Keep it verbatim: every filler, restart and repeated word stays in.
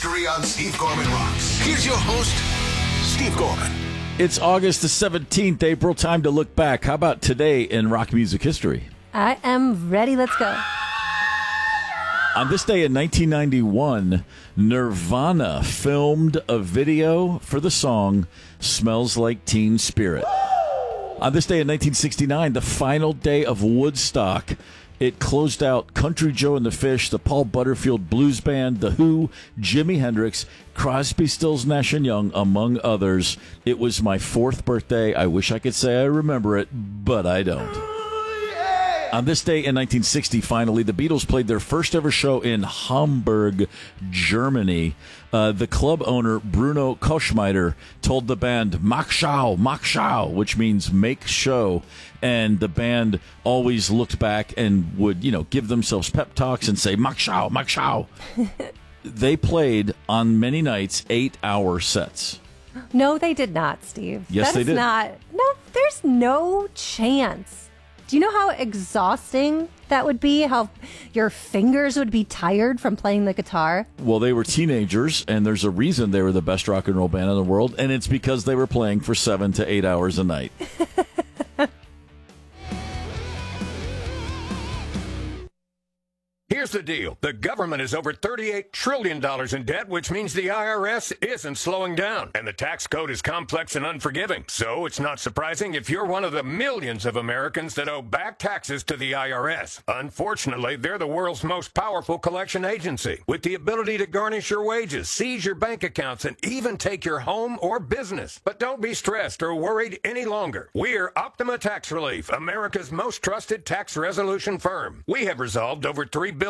On Steve Gorman Rocks. Here's your host, Steve Gorman. It's August the seventeenth, April. Time to look back. How about today in rock music history? I am ready. Let's go. On this day in nineteen ninety-one, Nirvana filmed a video for the song Smells Like Teen Spirit. On this day in nineteen sixty-nine, the final day of Woodstock, it closed out Country Joe and the Fish, the Paul Butterfield Blues Band, The Who, Jimi Hendrix, Crosby, Stills, Nash and Young, among others. It was my fourth birthday. I wish I could say I remember it, but I don't. On this day in nineteen sixty, finally, the Beatles played their first ever show in Hamburg, Germany. Uh, the club owner, Bruno Koschmider, told the band, Mach Schau, Mach Schau, which means make show. And the band always looked back and would, you know, give themselves pep talks and say, Mach Schau, Mach Schau. They played on many nights eight-hour sets. No, they did not, Steve. Yes, that they is did. Not, no, there's no chance. Do you know how exhausting that would be? How your fingers would be tired from playing the guitar? Well, they were teenagers, and there's a reason they were the best rock and roll band in the world, and it's because they were playing for seven to eight hours a night. Here's the deal. The government is over thirty-eight trillion dollars in debt, which means the I R S isn't slowing down. And the tax code is complex and unforgiving. So it's not surprising if you're one of the millions of Americans that owe back taxes to the I R S. Unfortunately, they're the world's most powerful collection agency, with the ability to garnish your wages, seize your bank accounts, and even take your home or business. But don't be stressed or worried any longer. We're Optima Tax Relief, America's most trusted tax resolution firm. We have resolved over three billion